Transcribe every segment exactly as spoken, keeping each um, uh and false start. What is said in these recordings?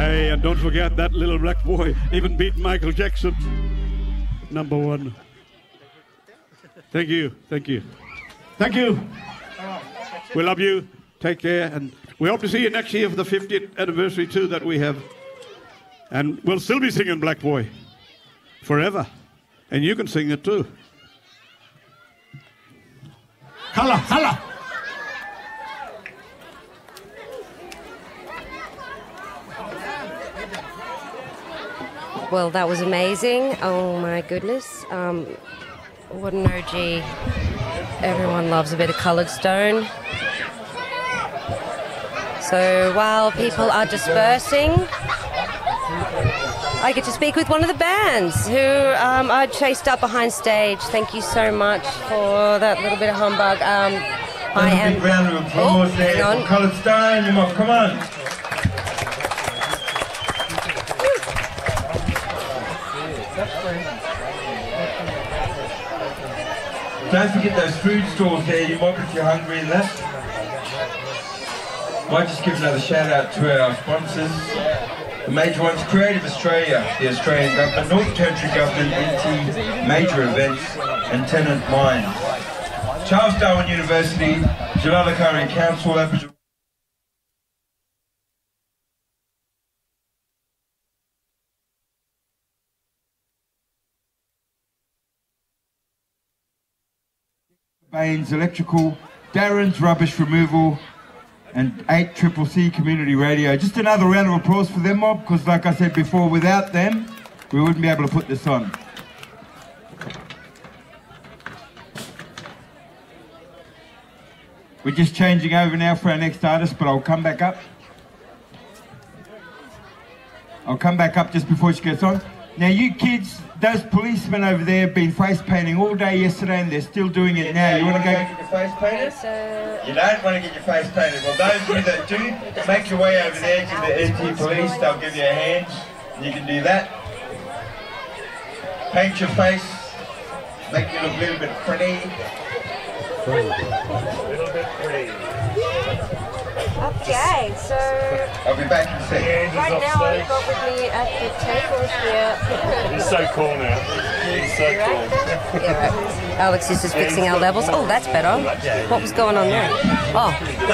Hey, and don't forget that little black boy even beat Michael Jackson. Number one. Thank you, thank you. Thank you. We love you. Take care. And we hope to see you next year for the fiftieth anniversary too that we have. And we'll still be singing Black Boy forever. And you can sing it too. Holla, holla. Well, that was amazing. Oh my goodness. Um, what an O G. Everyone loves a bit of Coloured Stone. So while people are dispersing, I get to speak with one of the bands who um, I chased up behind stage. Thank you so much for that little bit of humbug. Um, I am. A big round of applause oh, there for Coloured Stone. Come on, come on. Don't forget those food stalls there, you might be if you're hungry and that. Might just give another shout out to our sponsors. The major ones, Creative Australia, the Australian Government, Northern Territory Government, N T, Major Events, and Tenant Mines. Charles Darwin University, Jalalakari Council, Aboriginal. Baines Electrical, Darren's Rubbish Removal, and eight Triple C Community Radio. Just another round of applause for them, mob, because like I said before, without them, we wouldn't be able to put this on. We're just changing over now for our next artist, but I'll come back up. I'll come back up just before she gets on. Now you kids, those policemen over there have been face painting all day yesterday and they're still doing it now. You want to go get your face painted? Yes, you don't want to get your face painted. Well, those of you that do, make your way over there to the N T police. They'll give you a hand. You can do that. Paint your face. Make you look a little bit pretty. A little bit pretty. Okay, so I'll be back in a second. right now I've got with me at the table here. He's so cool now. He's so cool. Yeah, right. Alex is just fixing our levels. Oh, that's better. What was going on there? Oh.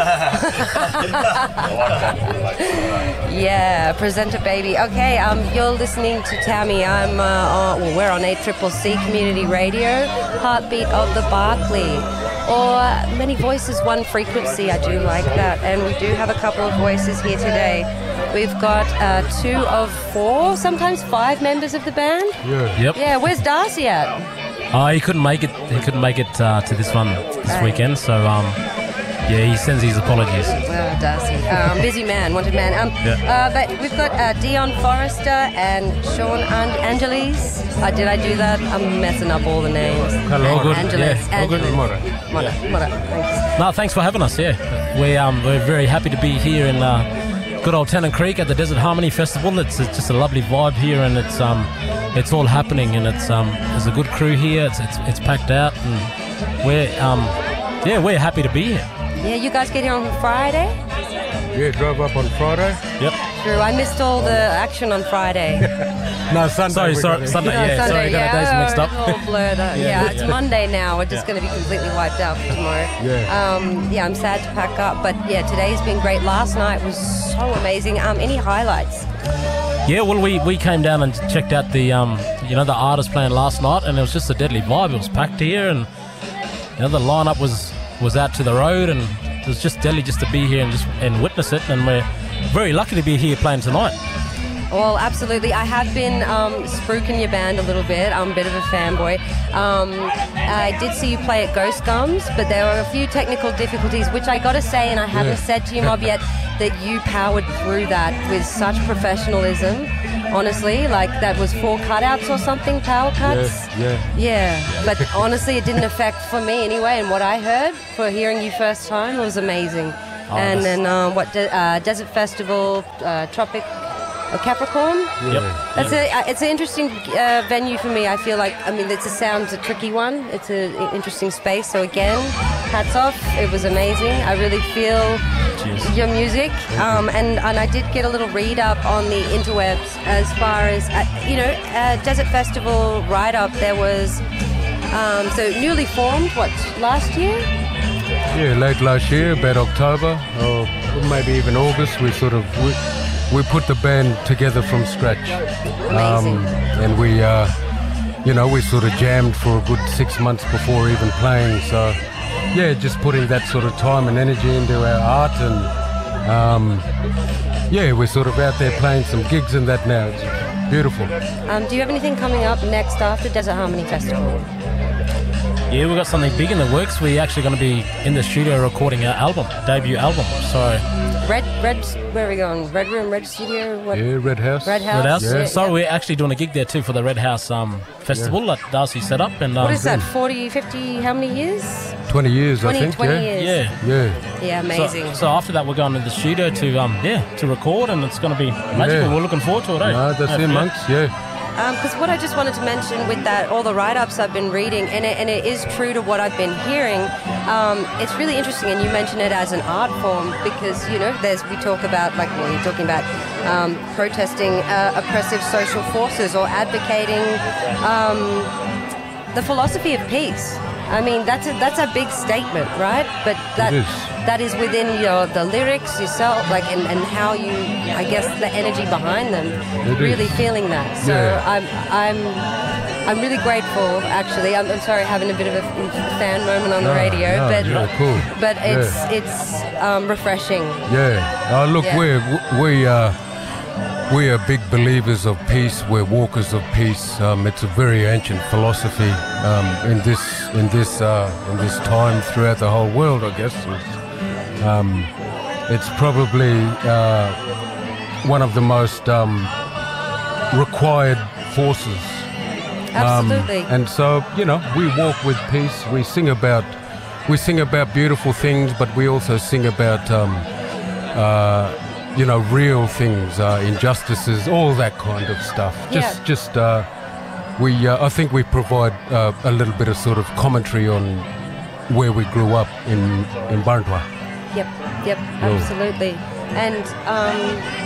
Yeah, presenter baby. Okay, um, you're listening to Tammy. I'm, uh, on, well, we're on A C C C Community Radio, Heartbeat of the Barclay. Or many voices, one frequency. I do like that. And we do have a couple of voices here today. We've got uh, two of four, sometimes five members of the band. Yeah. Yep. Yeah, where's Darcy at? Oh, he couldn't make it. He couldn't make it uh, to this one this Right. weekend. So, um, yeah, he sends his apologies. Well, Darcy, um, busy man, wanted man. Um, Yeah. uh, but we've got uh, Dion Forrester and Sean An- Angeles. Uh, did I do that? I'm messing up all the names. All good. Angeles. Yeah. All good. Angeles. Mora. Mora, Mora, thanks. No, thanks for having us. Yeah, we um we're very happy to be here in uh, good old Tennant Creek at the Desert Harmony Festival. It's, it's just a lovely vibe here, and it's um it's all happening, and it's um there's a good crew here. It's it's, it's packed out, and we're um yeah we're happy to be here. Yeah, you guys get here on Friday? Yeah, drove up on Friday. Yep. True, I missed all the action on Friday. No, Sunday. Sorry, we sorry, got it. Sunday. No, Yeah, Sunday, sorry, got yeah, our days mixed up. it's all blurred. Uh, yeah, Yeah. it's Monday now. We're just going to be completely wiped out for tomorrow. Yeah. Um, yeah, I'm sad to pack up, but yeah, today's been great. Last night was so amazing. Um, any highlights? Yeah, well, we, we came down and checked out the um you know the artists playing last night, and it was just a deadly vibe. It was packed here, and you know the lineup was was out to the road, and it was just deadly just to be here and just and witness it. And we're very lucky to be here playing tonight. Well, absolutely. I have been um, spruiking your band a little bit. I'm a bit of a fanboy. Um, I did see you play at Ghost Gums, but there were a few technical difficulties, which I got to say, and I haven't Yeah. said to you, Mob, yet, that you powered through that with such professionalism. Honestly, like that was four cutouts or something, power cuts. Yeah, yeah. Yeah, but honestly, it didn't affect for me anyway. And what I heard for hearing you first time was amazing. Oh, and that's- then uh, what? De- uh, Desert Festival, uh, Tropic. or Capricorn. Yep. That's a uh, it's an interesting uh, venue for me. I feel like I mean it's a sound's a tricky one. It's an interesting space. So again, hats off. It was amazing. I really feel Cheers. your music, um, and and I did get a little read up on the interwebs as far as uh, you know, uh, Desert Festival write up. There was um, so newly formed. What last year? Yeah, late last year, about October, or maybe even August, we sort of we, we put the band together from scratch. Amazing. And we, uh, you know, we sort of jammed for a good six months before even playing. So, yeah, just putting that sort of time and energy into our art, and um, yeah, we're sort of out there playing some gigs and that now. It's beautiful. Um, do you have anything coming up next after Desert Harmony Festival? Yeah, we've got something big in the works. We're actually going to be in the studio recording our album, debut album. So Red, Red, where are we going? Red Room, Red Studio? What? Yeah, Red House. Red House. Red House. Yeah. So yeah. we're actually doing a gig there too for the Red House um, Festival that Darcy set up. And um, What is that, forty, fifty, how many years? twenty years, twenty, I think. twenty yeah. years. Yeah. Yeah. Yeah, amazing. So, so after that, we're going to the studio to um yeah to record, and it's going to be magical. Yeah. We're looking forward to it. Eh? No, that's Yeah, it, yeah. monks. Yeah. Because what I just wanted to mention with that, all the write-ups I've been reading, and it, and it is true to what I've been hearing, um, it's really interesting, and you mention it as an art form because, you know, there's we talk about, like, well, you're talking about um, protesting uh, oppressive social forces or advocating um, the philosophy of peace. I mean, that's a, that's a big statement, right? But that It is. that is within your the lyrics yourself, like, and, and how you, I guess, the energy behind them, It really is. feeling that. So Yeah. I'm I'm I'm really grateful. Actually, I'm, I'm sorry having a bit of a fan moment on the No, radio, no, but yeah, cool. but it's Yeah. it's um, refreshing. Yeah. Oh, look, Yeah. we're we uh, we are big believers of peace. We're walkers of peace. Um, it's a very ancient philosophy um, in this in this uh, in this time throughout the whole world. I guess it's, um, it's probably uh, one of the most um, required forces. Um, Absolutely. and so, you know, we walk with peace. We sing about, we sing about beautiful things, but we also sing about, um, uh, you know, real things, uh, injustices, all that kind of stuff. Just, Yeah. just, uh, we, uh, I think we provide uh, a little bit of sort of commentary on where we grew up in in Barntwa. Yep, yep, absolutely. And um,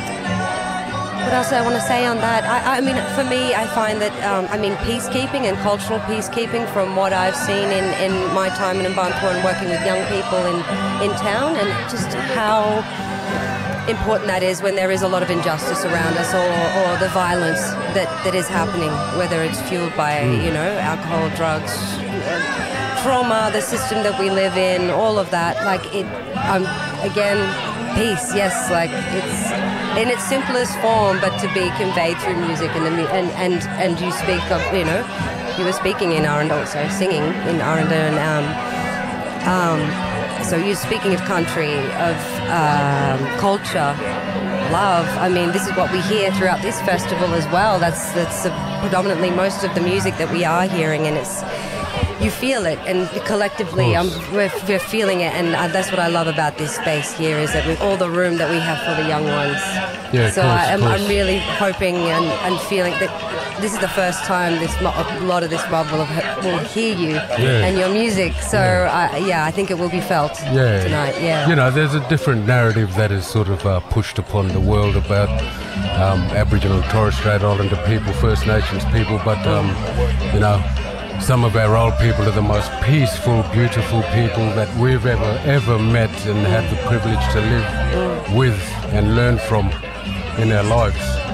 what else do I want to say on that? I, I mean, for me, I find that, um, I mean, peacekeeping and cultural peacekeeping, from what I've seen in, in my time in Mbantua and working with young people in, in town, and just how important that is when there is a lot of injustice around us, or, or the violence that, that is happening, whether it's fueled by, you know, alcohol, drugs, trauma, the system that we live in, all of that. Like, it, um, again, peace, yes, like, it's in its simplest form, but to be conveyed through music, and the mu- and, and, and you speak of, you know, you were speaking in Arundel, so singing in Arundel, and um, um, so you're speaking of country, of um, culture, love. I mean, this is what we hear throughout this festival as well. That's that's uh, predominantly most of the music that we are hearing, and it's, you feel it, and collectively um, we're, we're feeling it, and uh, that's what I love about this space here, is that with all the room that we have for the young ones. Yeah, of so course, I, of I'm, I'm course. really hoping and, and feeling that this is the first time this mo- a lot of this mob will, have, will hear you Yeah. and your music. So yeah. I, yeah, I think it will be felt Yeah. tonight. Yeah. You know, there's a different narrative that is sort of uh, pushed upon the world about um, Aboriginal and Torres Strait Islander people, First Nations people, but, um, you know, some of our old people are the most peaceful, beautiful people that we've ever, ever met and had the privilege to live with and learn from in our lives.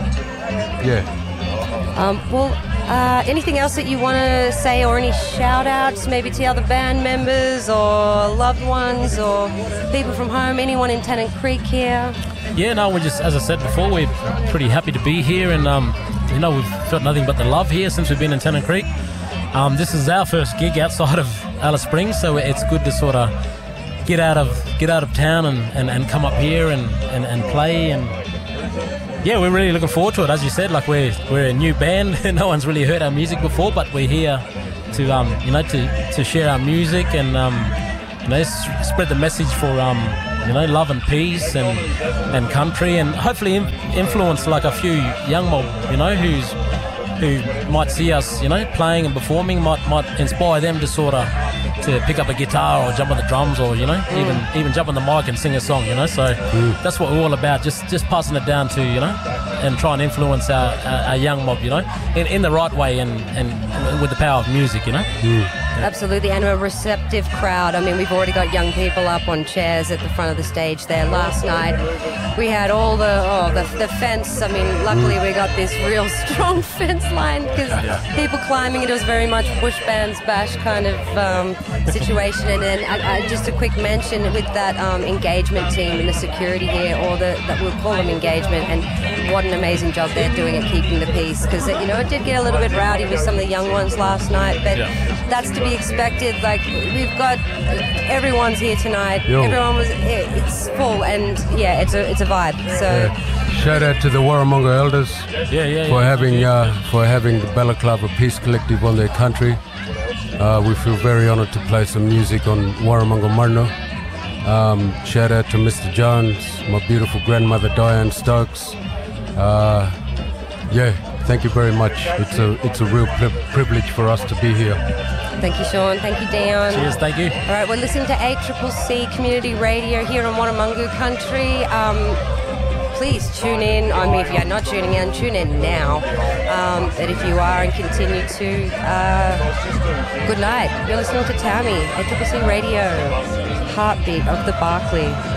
Yeah. Um, well, uh, anything else that you want to say, or any shout-outs maybe to other band members or loved ones or people from home, anyone in Tennant Creek here? Yeah, no, we're just, as I said before, we're pretty happy to be here, and um, you know, we've felt nothing but the love here since we've been in Tennant Creek. Um, this is our first gig outside of Alice Springs, so it's good to sort of get out of get out of town and, and, and come up here and, and, and play, and yeah, we're really looking forward to it. As you said, like, we're we're a new band, no one's really heard our music before, but we're here to um, you know to, to share our music and um, you know, s- spread the message for um, you know, love and peace and and country, and hopefully in, influence like a few young mob, you know, who's who might see us, you know, playing and performing, might might inspire them to sort of to pick up a guitar or jump on the drums, or you know, mm. even even jump on the mic and sing a song, you know. So mm. that's what we're all about, just just passing it down to, you know, and try and influence our, our, our young mob, you know, in, in the right way, and, and with the power of music, you know. Mm. Absolutely, and a receptive crowd. I mean, we've already got young people up on chairs at the front of the stage there. Last night, we had all the oh the, the fence. I mean, luckily we got this real strong fence line, because people climbing it was very much bush bands bash kind of um, situation. And then I, I, just a quick mention with that um, engagement team and the security here, or the that we'll call them engagement, and what an amazing job they're doing at keeping the peace. Because you know, it did get a little bit rowdy with some of the young ones last night, but that's to be expected. Like, we've got everyone's here tonight. Yo. Everyone was it's full, and yeah, it's a it's a vibe. So yeah. Shout out to the Warramunga elders yeah, yeah, for yeah. having uh, for having the Balaclava Peace Collective on their country. Uh, we feel very honoured to play some music on Warramunga Marno. Um, shout out to Mister Jones, my beautiful grandmother Diane Stokes. Uh, yeah, thank you very much. It's a it's a real pri- privilege for us to be here. thank you, Sean. Thank you, Dion. Cheers, thank you. All right, we're listening to A C C C Community Radio here on Warramunga Country. Um, please tune in. I mean, if you're not tuning in, tune in now. Um, but if you are and continue to, uh, good night. You're listening to Tammy, A C C C Radio, Heartbeat of the Barclay.